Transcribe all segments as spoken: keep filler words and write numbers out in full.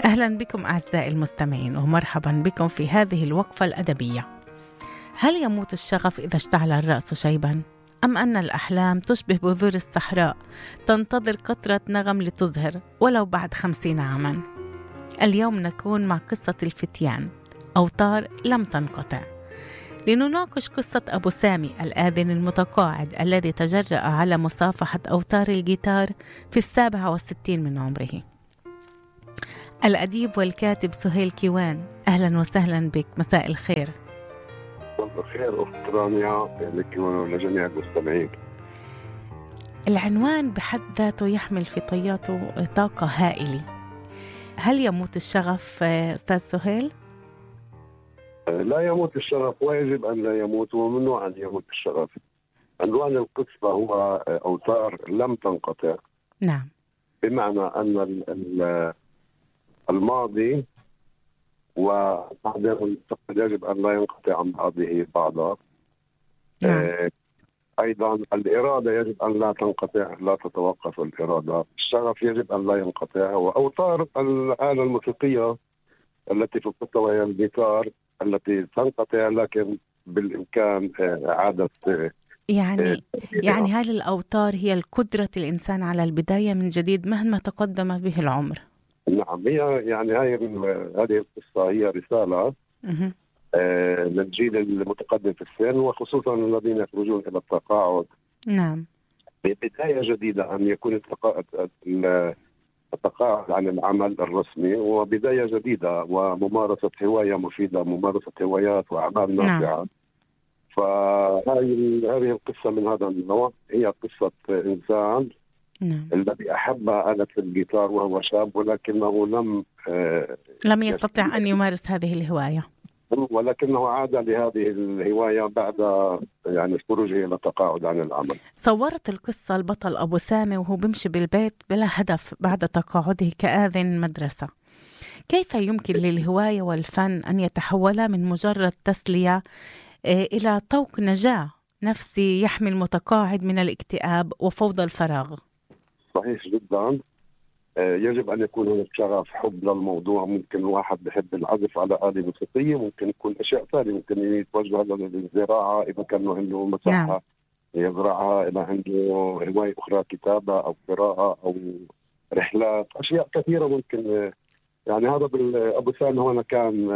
أهلا بكم أعزائي المستمعين ومرحبا بكم في هذه الوقفة الأدبية. هل يموت الشغف إذا اشتعل الرأس شيبا؟ أم أن الأحلام تشبه بذور الصحراء تنتظر قطرة نغم لتزهر ولو بعد خمسين عاما؟ اليوم نكون مع قصة الفتيان أوتار لم تنقطع، لنناقش قصة أبو سامي الآذن المتقاعد الذي تجرأ على مصافحة أوتار الجيتار في السابعة والستين من عمره. الأديب والكاتب سهيل كيوان، أهلا وسهلا بك، مساء الخير. مساء الخير أخت رانيا لك ولجميع المستمعين. العنوان بحد ذاته يحمل في طياته طاقة هائلة. هل يموت الشغف أستاذ سهيل؟ لا يموت الشغف ويجب أن لا يموت، وممنوع أن يموت الشغف. عنوان القصة هو أوتار لم تنقطع. نعم. بمعنى أن الماضي وبعدين يجب أن لا ينقطع عن بعضه بعضا. نعم. أيضا الإرادة يجب أن لا تنقطع، لا تتوقف الإرادة. الشغف يجب أن لا ينقطع. وأوتار الآلة الموسيقية التي في القصة وهي الجيتار التي تنقطع، لكن بالإمكان إعادة يعني يعني هل الأوتار هي القدرة الإنسان على البداية من جديد مهما تقدم به العمر؟ نعم، هي يعني هاي هذه القصة هي رسالة آه للجيل المتقدم في السن، وخصوصا الذين يخرجون إلى التقاعد. نعم. بداية جديدة أن يكون التقاعد عن العمل الرسمي وبداية جديدة وممارسة هواية مفيدة، ممارسة هوايات وأعمال نافعة. نعم. فهذه هذه القصة من هذا النوع، هي قصة إنسان نعم. الذي أحب آلة الجيتار وهو شاب، ولكنه لم آه لم يستطع أن يمارس هذه الهواية، ولكنه عاد لهذه الهواية بعد يعني خروجه إلى التقاعد عن العمل. صورت القصة البطل أبو سامي وهو بيمشي بالبيت بلا هدف بعد تقاعده كآذن مدرسة. كيف يمكن للهواية والفن أن يتحولا من مجرد تسلية إلى طوق نجاة نفسي يحمي المتقاعد من الاكتئاب وفوضى الفراغ؟ صحيح جدا. يجب أن يكون هناك شغف، حب للموضوع. ممكن الواحد بحب العزف على آلة موسيقية، ممكن يكون أشياء ثانية، ممكن يتوجه للزراعة إذا كان عنده مساحة يزرعها، إذا عنده هواية أخرى كتابة أو قراءة أو رحلات، أشياء كثيرة ممكن. يعني هذا أبو سامي هنا كان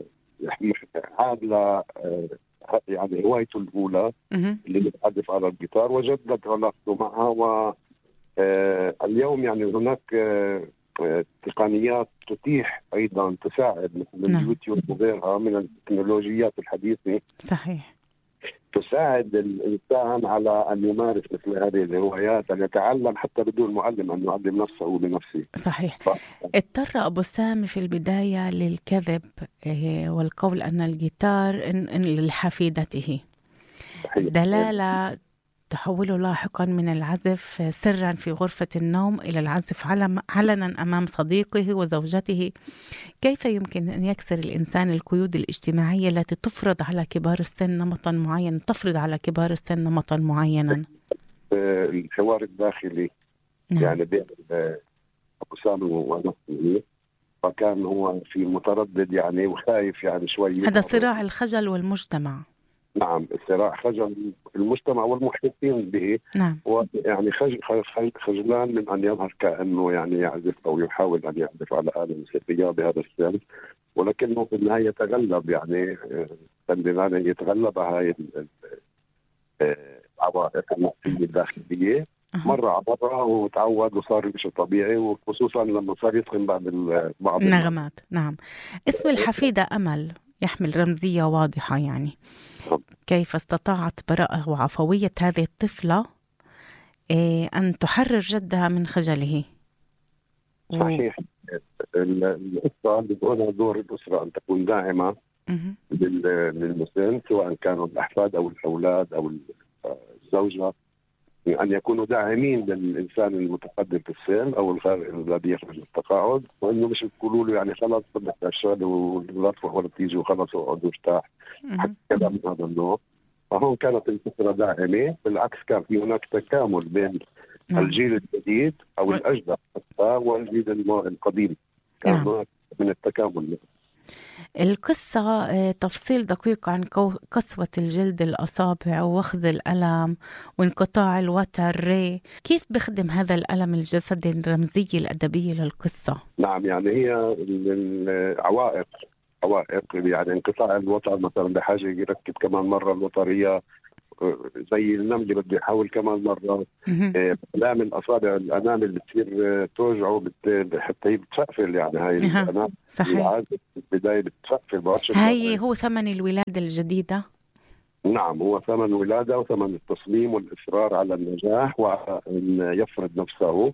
عاد ل يعني هوايته الأولى اللي يتعزف على الجيتار، وجدد علاقته معها. و آه اليوم يعني هناك آه آه تقنيات تتيح أيضا تساعد مثل نعم. اليوتيوب وغيرها من التكنولوجيات الحديثة. صحيح. تساعد الإنسان على أن يمارس مثل هذه الهوايات، أن يتعلم حتى بدون معلم، أن يعلم نفسه بنفسه. صحيح. ف... اضطر أبو سامي في البداية للكذب والقول أن الجيتار لحفيدته، دلالة تحوله لاحقا من العزف سرا في غرفة النوم إلى العزف علنا أمام صديقه وزوجته. كيف يمكن أن يكسر الإنسان القيود الاجتماعية التي تفرض على كبار السن نمطا معين تفرض على كبار السن نمطا معينا؟ الحوار الداخلي. نعم. يعني بين أبو سامي ونفسه، فكان هو في متردد يعني وخايف يعني شوي. هذا صراع الخجل والمجتمع. نعم، صراع خجل المجتمع والمحيطين به. نعم. ويعني خجل خجلان من أن يظهر كأنه يعني يعزف أو يحاول أن يعزف على آلة موسيقية بهذا السن، ولكنه في النهاية يتغلب، يعني يعني يتغلب هاي العوائق النفسية الداخلية مرة على مرة، وتعود وصار شيء طبيعي، وخصوصا لما صار يتقن بعض بعض النغمات. نعم. اسم الحفيدة أمل يحمل رمزية واضحة، يعني كيف استطاعت براءة وعفوية هذه الطفلة أن تحرر جدها من خجله؟ صحيح. الأسرة بدون دور الأسرة أن تكون داعمة للمسن، سواء كانوا الأحفاد أو الأولاد أو الزوجة، أن يكونوا داعمين للإنسان المتقدم في السن أو الذي يخرج التقاعد، وإنه مش يقولوا له يعني خلاص بدك تشتغل ولا تروح ولا تيجي وخلاص اقعد وارتاح، حتى كلام من هذا النوع. فهون كانت الفكرة داعمة، بالعكس كان في هناك تكامل بين الجيل الجديد أو الأجدد حتى والجيل القديم. كان هناك من التكامل. القصة تفصيل دقيق عن قسوة الجلد الأصابع ووخز الألم وانقطاع الوتر. كيف بخدم هذا الألم الجسدي الرمزي الأدبية للقصة؟ نعم، يعني هي العوائق عوائق يعني انقطاع الوتر مثلا بحاجة يركب كمان مرة الوتر، هي زي النمل بده يحاول كمان مرة. آلام الأصابع الأنامل بتصير توجعه بت... حتى هي بتفقفل، يعني هاي الأنامل صحيح البداية بتفقفل. هاي هو ثمن الولادة الجديدة. نعم، هو ثمن ولادة وثمن التصميم والإصرار على النجاح وأن يفرض نفسه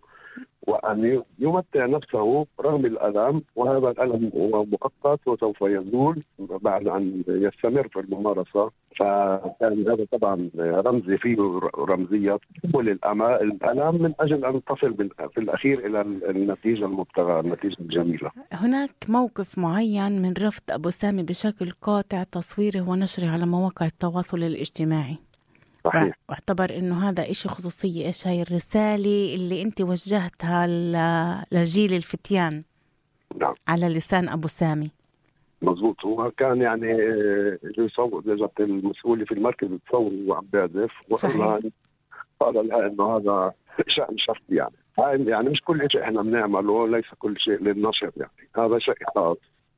وأن يمتع نفسه رغم الألم، وهذا الألم هو مؤقت وسوف يزول بعد أن يستمر في الممارسة. فكان هذا طبعا رمزي، فيه رمزية تحمل الألم من أجل أن تصل في الأخير إلى النتيجة المبتغى، النتيجة الجميلة. هناك موقف معين من رفض أبو سامي بشكل قاطع تصويره ونشره على مواقع التواصل الاجتماعي. صحيح. واعتبر انه هذا اشي خصوصية. ايش هاي الرسالة اللي انت وجهتها لجيل الفتيان؟ نعم. على لسان ابو سامي. مزبوط. هو كان يعني يصور، جت المسؤولة في المركز تصور وعم بيعزف، وقال قال لها انه هذا شأن شخصي، يعني يعني مش كل شيء احنا بنعمله، ليس كل شيء للنشر، يعني هذا شيء خاص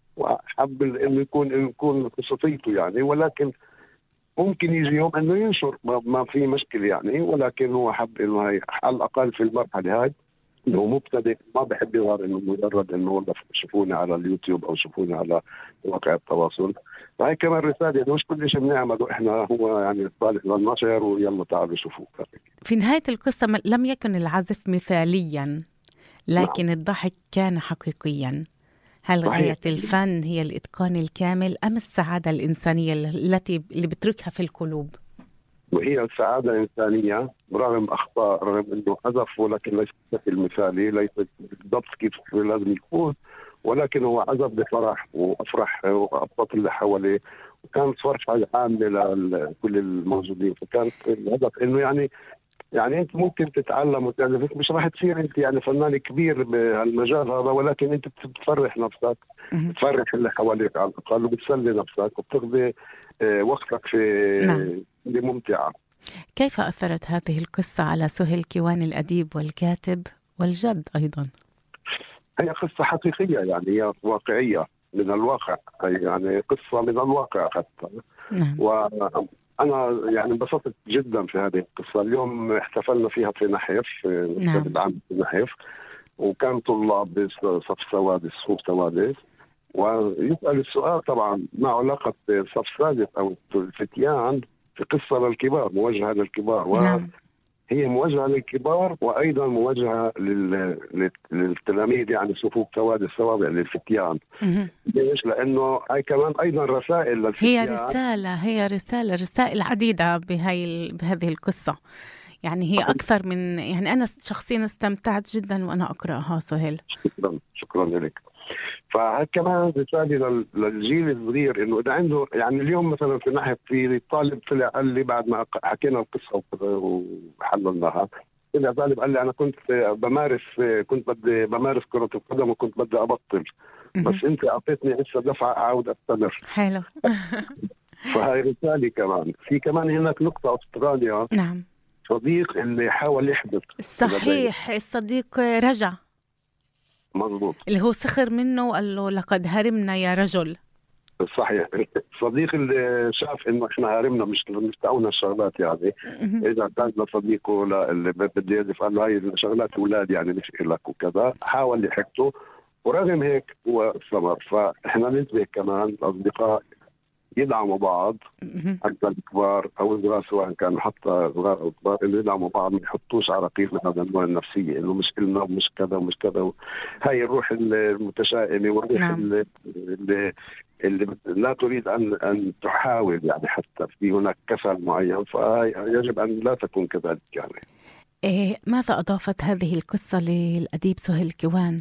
وحب انه يكون انه يكون خصوصيته يعني، ولكن ممكن يجي يوم انه ينشر، ما في مشكله يعني، ولكن هو حب انه هي على الاقل في المرحله هاي انه مبتدئ، ما بحب يظهر انه مجرد انه والله شوفوني على اليوتيوب او شوفوني على مواقع التواصل. فهي كمان رساله انه مش كل شيء بنعمله احنا هو يعني صالح للنشر ويلا تعالوا شوفوا. في نهايه القصه لم يكن العزف مثاليا، لكن نعم. الضحك كان حقيقيا. هل غاية الفن هي الإتقان الكامل أم السعادة الإنسانية التي اللي بتركها في القلوب؟ وهي السعادة إنسانية رغم أخطاء، رغم أنه عزف ولكن ليس بشكل مثالي، ليس بالضبط كيف لازم يكون، ولكن هو عزف بفرح وأفرح وأبسط اللي حواليه، وكانت فرحة عامة لكل الموجودين. فكانت الهدف أنه يعني يعني انت ممكن تتعلم وتعرف، مش راح تصير انت يعني فنان كبير بهالمجال هذا، ولكن انت بتفرح نفسك، بتفرح اللي حواليك على الاقل، وبتسلي نفسك وبتقضي وقتك في اللي ممتعه. كيف اثرت هذه القصه على سهيل كيوان الاديب والكاتب والجد ايضا؟ هي قصه حقيقيه، يعني هي واقعيه من الواقع، يعني قصه من الواقع حتى. نعم. و أنا يعني انبسطت جدا في هذه القصة. اليوم احتفلنا فيها في نحف، نعم. العام في نحف، وكان طلاب صف سوادس صف سوادس، ويسأل السؤال طبعا ما علاقة صف سادس أو الفتيان في قصة للكبار، موجهة للكبار. نعم. هي موجهة للكبار وأيضا موجهة لل... للتلاميذ، يعني صفوف سواد السوابع للفتيان. ليش؟ لأنه هاي كمان أيضا رسائل للفتيان. هي رسالة هي رسالة رسائل عديدة بهاي بهذه القصة، يعني هي أكثر من يعني أنا شخصيا استمتعت جدا وأنا أقرأها. سهيل شكرا شكرا لك. فهذا كمان رسالة للجيل الصغير، انه اذا عنده يعني اليوم مثلا في ناحية في طالب طلع قال لي بعد ما حكينا القصة وحللناها، طلع طالب قال لي انا كنت بمارس كنت بدي بمارس كرة القدم وكنت بدي ابطل، بس انت اعطيتني لسه دفعة اعود استمر. حلو. فهي رسالة كمان. في كمان هناك نقطة استراليا. نعم. صديق اللي حاول يحدث. صحيح، الصديق رجع. مضبوط. اللي هو سخر منه وقال له لقد هرمنا يا رجل. صحيح. الصديق اللي شاف انه احنا هرمنا مش مستعونا الشغلات، يعني اذا كان لصديقه لا اللي بده يدفع قال له هاي الشغلات اولاد يعني مش لك وكذا، حاول يحكته ورغم هيك هو استمر. فاحنا ننتبه كمان الاصدقاء يدعموا بعض، حتى الكبار او الصغار سواء كانوا حتى صغار او كبار، اللي يدعموا بعض ما يحطوش عراقيل من هذا النوع النفسيه، انه مش إلنا ومش كذا ومش كذا. هاي الروح المتشائمه والروح نعم. اللي, اللي اللي لا تريد ان ان تحاول، يعني حتى في هناك كسل معين، فيجب ان لا تكون كذلك. يعني إيه ماذا اضافت هذه القصه للاديب سهيل كيوان؟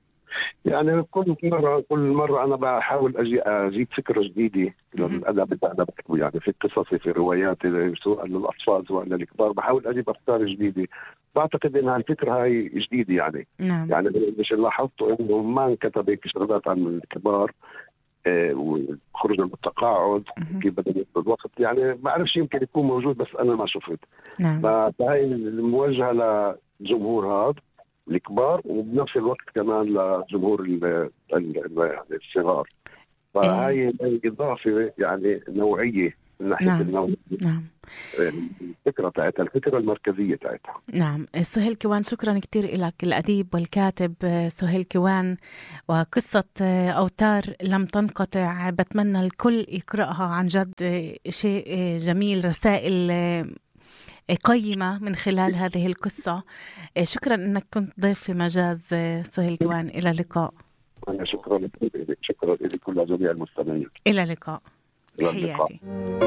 يعني كل مرة كل مرة أنا بحاول أجي أجيب فكرة جديدة للأدب اللي أنا بكتبه، يعني في قصصي في رواياتي سواء للأطفال سواء للكبار، بحاول أجيب أفكار جديدة. بعتقد انها الفكره هاي جديده يعني. نعم. يعني مش لاحظتوا انه ما انكتب هيك شغلات عن الكبار آه وخرجنا من التقاعد كيف بدنا ناخذ الوقت، يعني ما بعرفش يمكن يكون موجود بس انا ما شفت. نعم. فهي الموجهه للجمهور هذا الكبار وبنفس الوقت كمان لجمهور الصغار. فهي اضافه يعني نوعيه من ناحيه نعم. النوع. نعم. الفكره تاعتها الفكره المركزيه تاعتها. نعم. سهيل كيوان، شكرا كثير لك، الأديب والكاتب سهيل كيوان، وقصة أوتار لم تنقطع بتمنى الكل يقرأها، عن جد شيء جميل، رسائل قيمة من خلال هذه القصة. شكرا أنك كنت ضيف في مجاز سهيل كيوان. إلى اللقاء. أنا شكرا لك، شكرا لكل جميع المستمعين. إلى اللقاء. تحياتي.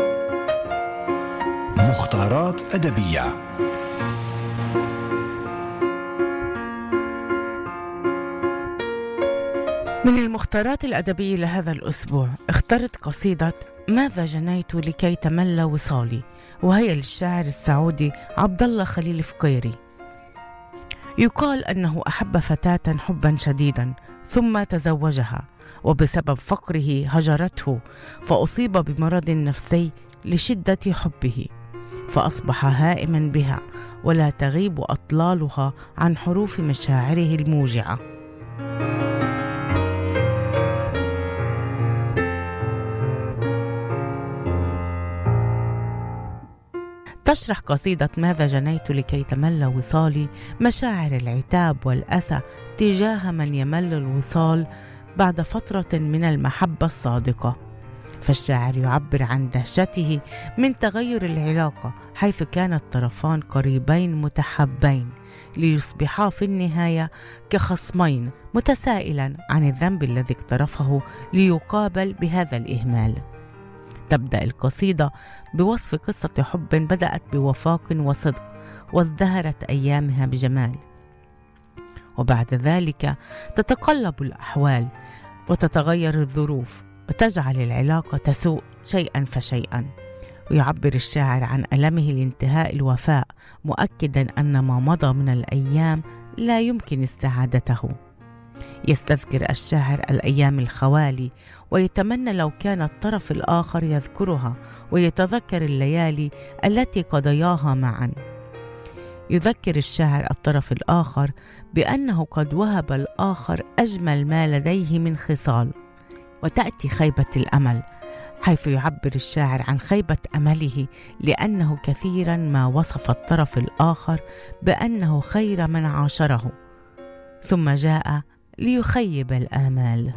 مختارات أدبية. من المختارات الأدبية لهذا الأسبوع اخترت قصيدة ماذا جنيت لكي تمل وصالي، وهي للشاعر السعودي عبد الله خليل فقيري. يقال أنه أحب فتاة حبا شديدا ثم تزوجها، وبسبب فقره هجرته، فأصيب بمرض نفسي لشدة حبه، فأصبح هائما بها ولا تغيب أطلالها عن حروف مشاعره الموجعة. تشرح قصيدة ماذا جنيت لكي تمل وصالي مشاعر العتاب والأسى تجاه من يمل الوصال بعد فترة من المحبة الصادقة. فالشاعر يعبر عن دهشته من تغير العلاقة، حيث كان الطرفان قريبين متحبين ليصبحا في النهاية كخصمين، متسائلا عن الذنب الذي اقترفه ليقابل بهذا الإهمال. تبدأ القصيدة بوصف قصة حب بدأت بوفاق وصدق وازدهرت أيامها بجمال، وبعد ذلك تتقلب الأحوال وتتغير الظروف وتجعل العلاقة تسوء شيئا فشيئا. ويعبر الشاعر عن ألمه لانتهاء الوفاء، مؤكدا أن ما مضى من الأيام لا يمكن استعادته. يستذكر الشاعر الأيام الخوالي ويتمنى لو كان الطرف الآخر يذكرها، ويتذكر الليالي التي قضياها معا. يذكر الشاعر الطرف الآخر بأنه قد وهب الآخر أجمل ما لديه من خصال، وتأتي خيبة الأمل، حيث يعبر الشاعر عن خيبة أمله لأنه كثيرا ما وصف الطرف الآخر بأنه خير من عاشره، ثم جاء ليخيب الآمال.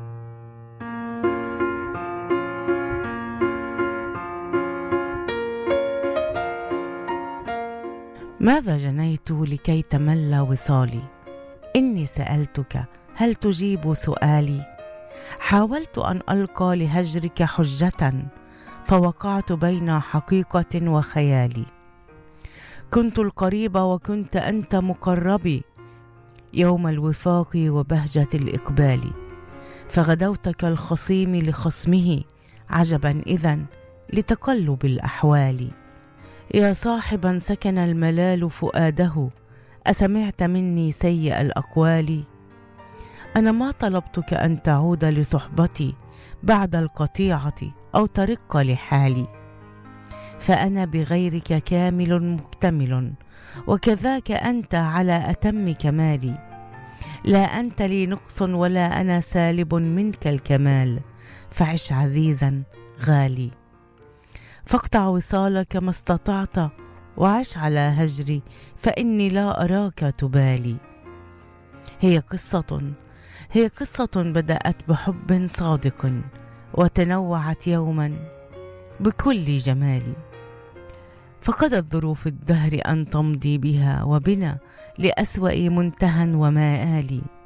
ماذا جنيت لكي تمل وصالي، إني سألتك هل تجيب سؤالي، حاولت أن ألقى لهجرك حجة فوقعت بين حقيقة وخيالي، كنت القريب وكنت أنت مقربي يوم الوفاق وبهجة الإقبال، فغدوت كالخصيم لخصمه عجبا إذن لتقلب الأحوال. يا صاحبا سكن الملال فؤاده أسمعت مني سيء الأقوال، أنا ما طلبتك أن تعود لصحبتي بعد القطيعة أو ترق لحالي، فأنا بغيرك كامل مكتمل وكذاك أنت على أتم كمالي، لا أنت لي نقص ولا أنا سالب منك الكمال، فعش عزيزا غالي، فاقطع وصالك ما استطعت وعش على هجري فإني لا أراك تبالي. هي قصة هي قصة بدأت بحب صادق وتنوعت يوما بكل جمال، فقدت ظروف الدهر أن تمضي بها وبنا لأسوأ منتهى ومآل،